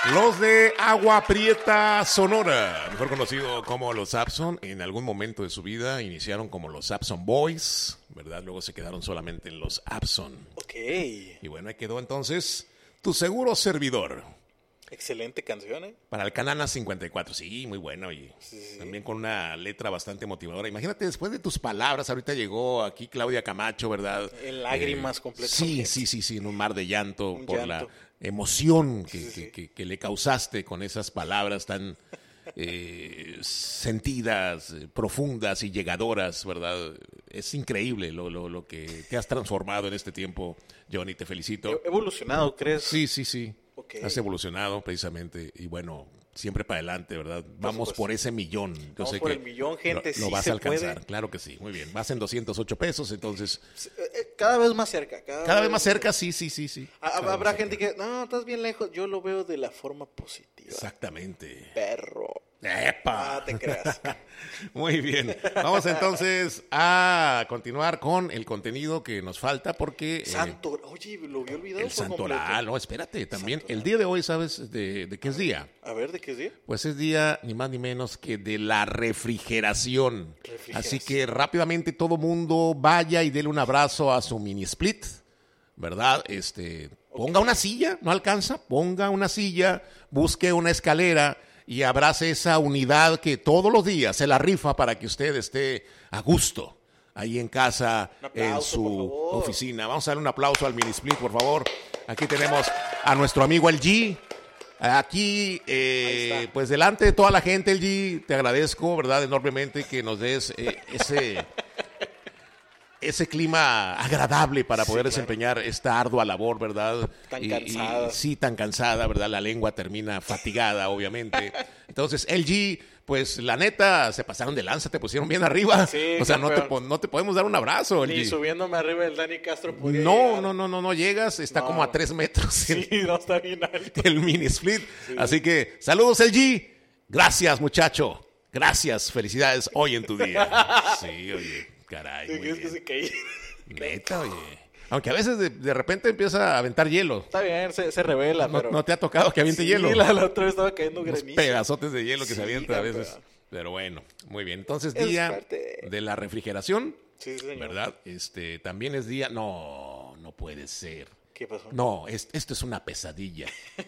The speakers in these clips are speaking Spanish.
Los de Agua Prieta, Sonora, mejor conocido como los Abson, en algún momento de su vida iniciaron como los Abson Boys, ¿verdad? Luego se quedaron solamente en los Abson. Ok. Y bueno, ahí quedó entonces Tu Seguro Servidor. Excelente canción, ¿eh? Para el Canana 54, sí, muy bueno. Y Sí. también con una letra bastante motivadora. Imagínate, después de tus palabras, ahorita llegó aquí Claudia Camacho, ¿verdad? En lágrimas completamente. Sí, en un mar de llanto Un por llanto. la emoción que, Sí. que le causaste con esas palabras tan sentidas, profundas y llegadoras, ¿verdad? Es increíble lo que te has transformado en este tiempo, Johnny, te felicito. Evolucionado, ¿crees? Sí. Ok. Has evolucionado precisamente y bueno, siempre para adelante, ¿verdad? Vamos supuesto. por ese millón. Yo Vamos sé por que el millón, gente, lo sí vas se a alcanzar, puede. claro que sí, muy bien. Vas en 208 pesos, entonces Cada vez más cerca. cada vez más cerca, sí. Cada vez Habrá más gente cerca. que, no, estás bien lejos. Yo lo veo de la forma positiva. Exactamente. Perro. ¡Epa! Ah, te creas. Muy bien. Vamos entonces a continuar con el contenido que nos falta porque... Santo, oye, lo había olvidado el por completo. Santoral, no, espérate, también Santoral. el día de hoy, ¿sabes de qué es día? A ver, ¿de qué es día? Pues es día ni más ni menos que de la refrigeración. Así que rápidamente todo mundo vaya y dele un abrazo a su mini split, ¿verdad? Ponga una silla, no alcanza, ponga una silla, busque una escalera y abrace esa unidad que todos los días se la rifa para que usted esté a gusto ahí en casa, Un aplauso, en su por favor. oficina. Vamos a darle un aplauso al mini split, por favor. Aquí tenemos a nuestro amigo el G. Aquí, está. pues delante de toda la gente, el G, te agradezco, ¿verdad? Enormemente que nos des ese clima agradable para poder desempeñar esta ardua labor, ¿verdad? Tan cansada. Sí, tan cansada, ¿verdad? La lengua termina fatigada, obviamente. Entonces, el G, pues la neta, se pasaron de lanza, te pusieron bien arriba. Sí, o sea, campeón. no te podemos dar un abrazo, el Ni G. subiéndome arriba del Dani Castro podía No, llegar. no llegas, está No. como a 3 metros Sí, no, está bien alto. el mini split. Así que, saludos, el G. Gracias, muchacho. Gracias, felicidades hoy en tu día. Sí, oye, caray. ¿Te muy crees que bien. se caía? Neta, oye. Aunque a veces de repente empieza a aventar hielo. Está bien, se revela, pero... No te ha tocado que aviente Sí, hielo. la otra vez estaba cayendo Unos granizo. pedazotes de hielo que se Sí, avientan a campeón. veces. Pero bueno, muy bien. Entonces, Es día parte de la refrigeración, Sí, señor. ¿verdad? También es día... No puede ser. ¿Qué pasó? No, esto es una pesadilla.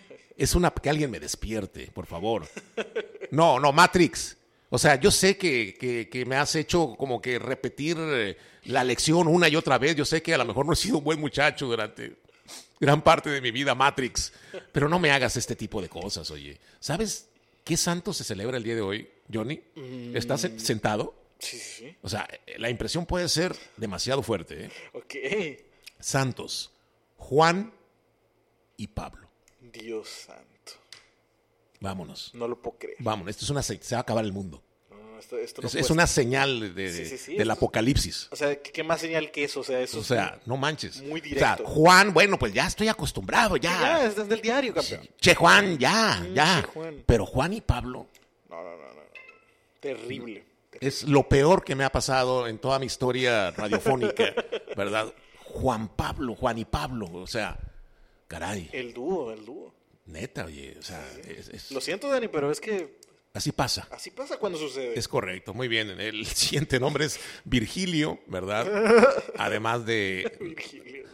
Que alguien me despierte, por favor. No, Matrix. O sea, yo sé que me has hecho como que repetir la lección una y otra vez. Yo sé que a lo mejor no he sido un buen muchacho durante gran parte de mi vida, Matrix. Pero no me hagas este tipo de cosas, oye. ¿Sabes qué santo se celebra el día de hoy, Johnny? ¿Estás sentado? Sí. O sea, la impresión puede ser demasiado fuerte, ¿eh? Ok. Santos, Juan y Pablo. Dios santo. Vámonos. No lo puedo creer. Vámonos. Esto es se va a acabar el mundo. No, esto no Es puede una ser. señal Sí, del esto- apocalipsis. O sea, ¿qué más señal que eso? O sea, eso O sea, no manches. muy O directo. sea, Juan, bueno, pues ya estoy acostumbrado, Ya, ya. es del diario, campeón. Che, Juan, ya. Che, Juan. Pero Juan y Pablo No. Terrible. es lo peor que me ha pasado en toda mi historia radiofónica, ¿verdad? Juan y Pablo, o sea, caray, El dúo. neta, oye, o sea, Lo siento, Dani, pero es que así pasa. así pasa cuando sucede. Es correcto, muy bien. El siguiente nombre es Virgilio, ¿verdad? Además de Virgilio.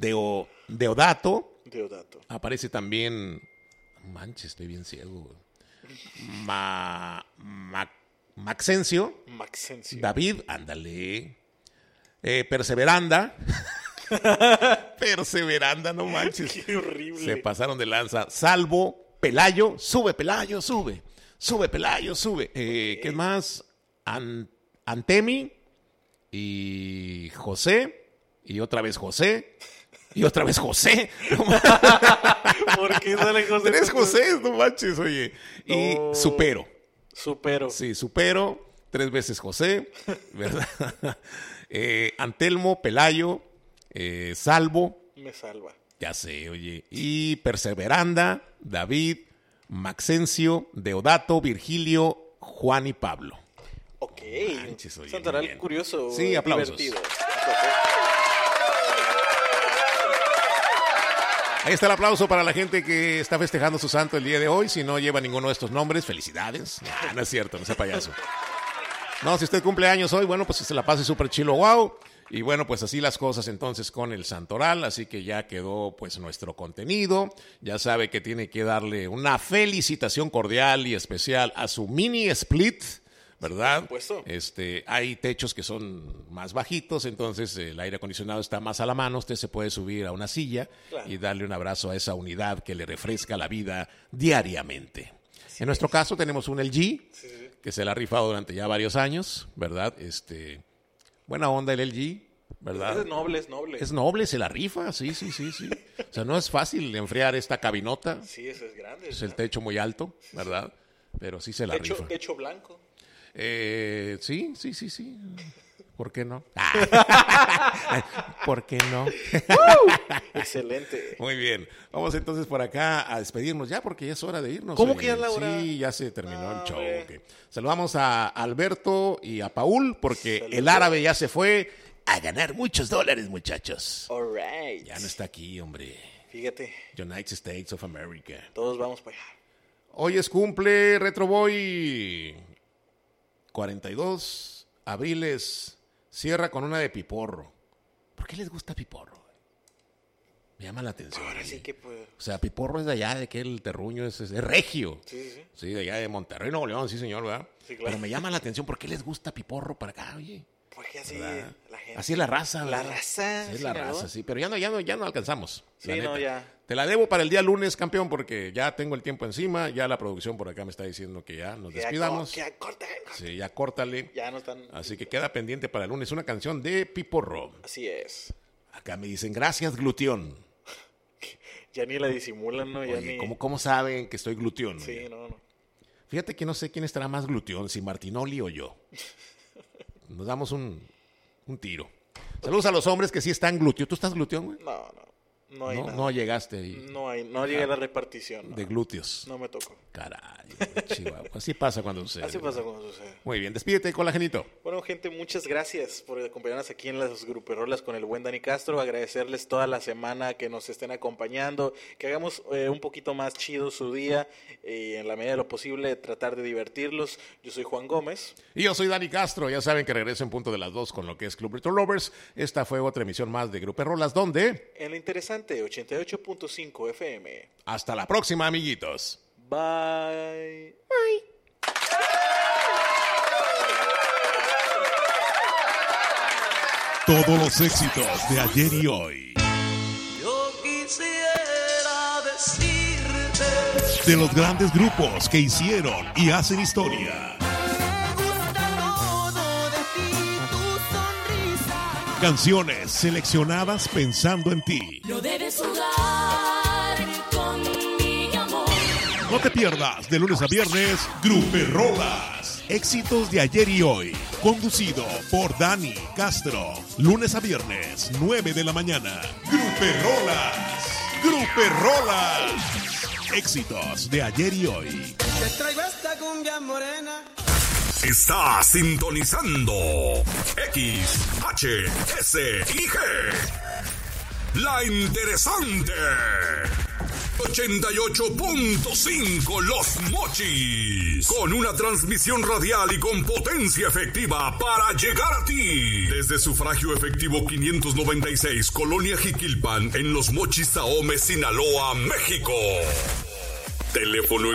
Deodato, Deodato. aparece también, manches, estoy bien ciego, güey. Maxencio, Maxencio. David, ándale. Perseveranda. Perseveranda, no manches. Qué horrible. Se pasaron de lanza. Salvo, Pelayo, sube, Pelayo, sube. Sube, Pelayo, sube. ¿Qué más? Antemi y José. Y otra vez José. Y otra vez José. ¿Por qué sale José? Tres José, no manches, oye. Y No. Supero. Supero. Sí, Supero. 3 veces José, ¿verdad? Antelmo, Pelayo, Salvo. Me salva. Ya sé, oye. Y Perseveranda, David, Maxencio, Deodato, Virgilio, Juan y Pablo. Ok. Manches, oye, muy Santoral bien. curioso. Sí, aplausos. Divertido. Ahí está el aplauso para la gente que está festejando su santo el día de hoy. Si no lleva ninguno de estos nombres, felicidades. No es cierto, no sea payaso. No, si usted cumple años hoy, bueno, pues se la pase súper chilo, wow. Y bueno, pues así las cosas entonces con el santoral, así que ya quedó pues nuestro contenido. Ya sabe que tiene que darle una felicitación cordial y especial a su mini split, ¿verdad? Por supuesto. Hay techos que son más bajitos, entonces el aire acondicionado está más a la mano. Usted se puede subir a una silla y darle un abrazo a esa unidad que le refresca la vida diariamente. En nuestro caso tenemos un LG que se la ha rifado durante ya varios años, ¿verdad? Buena onda el LG, ¿verdad? Es noble, es noble. Es noble, se la rifa, sí. O sea, no es fácil enfriar esta cabinota. Sí, eso es grande. Es el techo muy alto, ¿verdad? Pero sí se la rifa. Techo blanco. Sí. ¿Por qué no? ¿Por qué no? Excelente. Muy bien. Vamos entonces por acá a despedirnos ya porque ya es hora de irnos. ¿Cómo que ya es la hora? Sí, ya se terminó el show. Okay. Saludamos a Alberto y a Paul porque Saludos. el árabe ya se fue a ganar muchos dólares, muchachos. All right. Ya no está aquí, hombre. Fíjate, United States of America. todos vamos para allá. Hoy es cumple Retro Boy. 42 abriles. Cierra con una de Piporro. ¿Por qué les gusta Piporro? Me llama la atención. Ahora sí que pues. O sea, Piporro es de allá, de aquel terruño, es regio. Sí. Sí, de allá de Monterrey, Nuevo León, sí, señor, ¿verdad? Sí, claro. Pero me llama la atención, ¿por qué les gusta Piporro para acá, oye? Porque así ¿Verdad? la gente. Así es la raza, La ¿verdad? raza. Sí, es la ¿no? raza, sí. Pero ya no alcanzamos. Sí, la no, neta. ya. Te la debo para el día lunes, campeón, porque ya tengo el tiempo encima. Ya la producción por acá me está diciendo que ya nos despidamos. Ya corta. Sí, ya córtale. Ya no están. Así que queda pendiente para el lunes una canción de Piporro. Así es. Acá me dicen, gracias, gluteón. Ya ni la disimulan, ¿no? Ya Oye, ni. ¿cómo saben que estoy gluteón? Sí, Oye? no. Fíjate que no sé quién estará más gluteón, si Martinoli o yo. Nos damos un tiro. Saludos a los hombres que sí están gluteón. ¿Tú estás gluteón, güey? No hay nada. No llegaste ahí No llegué a la repartición. No. de glúteos. No me tocó. Caray, Chihuahua. Así pasa cuando sucede. Así pasa cuando sucede. Muy bien, despídete, colagenito. Bueno, gente, muchas gracias por acompañarnos aquí en las Gruperolas con el buen Dani Castro. Agradecerles toda la semana que nos estén acompañando, que hagamos un poquito más chido su día y en la medida de lo posible tratar de divertirlos. Yo soy Juan Gómez. Y yo soy Dani Castro. Ya saben que regreso en punto de las 2 con lo que es Club Retro Lovers. Esta fue otra emisión más de Gruperolas, donde En la interesante 88.5 FM. hasta la próxima, amiguitos. Bye. Todos los éxitos de ayer y hoy. Yo quisiera decirte De los grandes grupos que hicieron y hacen historia. me gusta todo de ti, tu sonrisa. Canciones seleccionadas pensando en ti. No debes jugar con mi amor. No te pierdas de lunes a viernes Gruperolas. Éxitos de ayer y hoy. Conducido por Dani Castro. Lunes a viernes, 9 de la mañana. Gruperolas. Gruperolas. Éxitos de ayer y hoy. Te traigo esta cumbia morena. Está sintonizando XHSIG. La interesante. 88.5 Los Mochis. Con una transmisión radial y con potencia efectiva para llegar a ti. Desde sufragio efectivo 596, Colonia Jiquilpan, en Los Mochis, Ahome, Sinaloa, México. Teléfono